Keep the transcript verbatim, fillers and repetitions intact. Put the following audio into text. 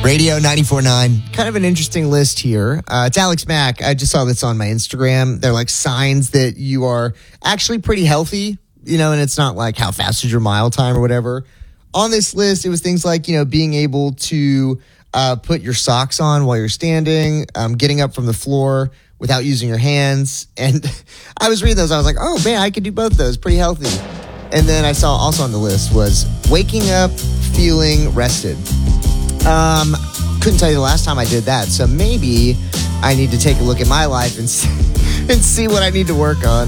Radio ninety-four point nine. Kind of an interesting list here. Uh, it's Alex Mack. I just saw this on my Instagram. They're like signs that you are actually pretty healthy, you know, and it's not like how fast is your mile time or whatever. On this list, it was things like, you know, being able to uh, put your socks on while you're standing, um, getting up from the floor without using your hands. And I was reading those. I was like, oh, man, I could do both of those. Pretty healthy. And then I saw also on the list was waking up feeling rested. Um, couldn't tell you the last time I did that. So maybe I need to take a look at my life and see, and see what I need to work on.